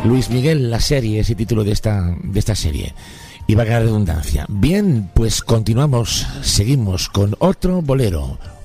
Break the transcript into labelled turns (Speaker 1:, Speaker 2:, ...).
Speaker 1: Luis Miguel, la serie, ese título de esta serie. Y valga la redundancia. Bien, pues continuamos, seguimos con otro bolero.